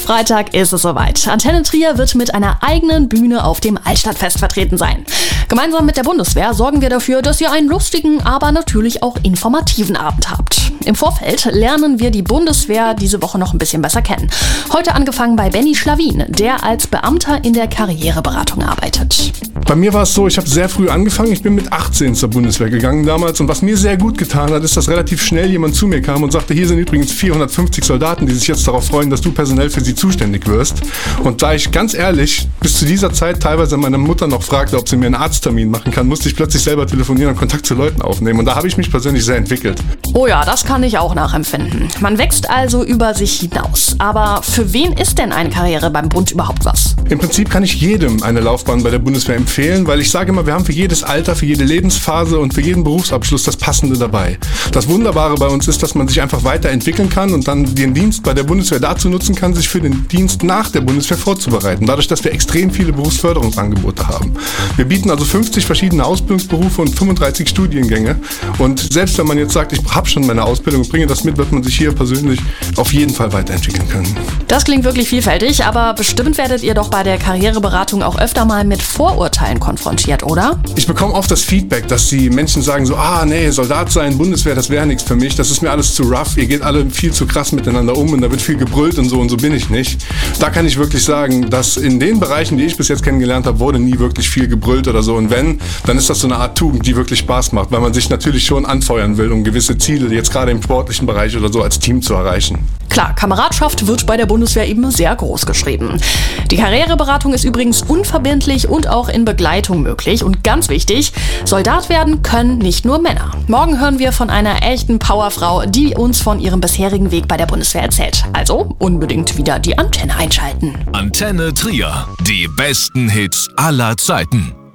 Freitag ist es soweit. Antenne Trier wird mit einer eigenen Bühne auf dem Altstadtfest vertreten sein. Gemeinsam mit der Bundeswehr sorgen wir dafür, dass ihr einen lustigen, aber natürlich auch informativen Abend habt. Im Vorfeld lernen wir die Bundeswehr diese Woche noch ein bisschen besser kennen. Heute angefangen bei Benny Schlawin, der als Beamter in der Karriereberatung arbeitet. Bei mir war es so, ich habe sehr früh angefangen. Ich bin mit 18 zur Bundeswehr gegangen damals. Und was mir sehr gut getan hat, ist, dass relativ schnell jemand zu mir kam und sagte, hier sind übrigens 450 Soldaten, die sich jetzt darauf freuen, dass du personell für sie zuständig wirst. Und da ich ganz ehrlich bis zu dieser Zeit teilweise meine Mutter noch fragte, ob sie mir einen Arzttermin machen kann, musste ich plötzlich selber telefonieren und Kontakt zu Leuten aufnehmen. Und da habe ich mich persönlich sehr entwickelt. Oh ja, das kann ich auch nachempfinden. Man wächst also über sich hinaus. Aber für wen ist denn eine Karriere beim Bund überhaupt was? Im Prinzip kann ich jedem eine Laufbahn bei der Bundeswehr empfehlen, weil ich sage immer, wir haben für jedes Alter, für jede Lebensphase und für jeden Berufsabschluss das Passende dabei. Das Wunderbare bei uns ist, dass man sich einfach weiterentwickeln kann und dann den Dienst bei der Bundeswehr dazu nutzen kann, sich für den Dienst nach der Bundeswehr vorzubereiten. Dadurch, dass wir extrem viele Berufsförderungsangebote haben. Wir bieten also 50 verschiedene Ausbildungsberufe und 35 Studiengänge. Und selbst wenn man jetzt sagt, ich habe schon meine Ausbildung und bringe das mit, wird man sich hier persönlich auf jeden Fall weiterentwickeln können. Das klingt wirklich vielfältig, aber bestimmt werdet ihr doch bei der Karriereberatung auch öfter mal mit Vorurteilen konfrontiert, oder? Ich bekomme oft das Feedback, dass die Menschen sagen so, nee, Soldat sein, Bundeswehr, das wäre nichts für mich, das ist mir alles zu rough, ihr geht alle viel zu krass miteinander um und da wird viel gebrüllt und so bin ich nicht. Da kann ich wirklich sagen, dass in den Bereichen, die ich bis jetzt kennengelernt habe, wurde nie wirklich viel gebrüllt oder so. Und wenn, dann ist das so eine Art Tugend, die wirklich Spaß macht, weil man sich natürlich schon anfeuern will, um gewisse Ziele, jetzt gerade im sportlichen Bereich oder so, als Team zu erreichen. Klar, Kameradschaft wird bei der Bundeswehr eben sehr groß geschrieben. Die Karriereberatung ist übrigens unverbindlich und auch in Begleitung möglich. Und ganz wichtig, Soldat werden können nicht nur Männer. Morgen hören wir von einer echten Powerfrau, die uns von ihrem bisherigen Weg bei der Bundeswehr erzählt. Also unbedingt wieder die Antenne einschalten. Antenne Trier. Die besten Hits aller Zeiten.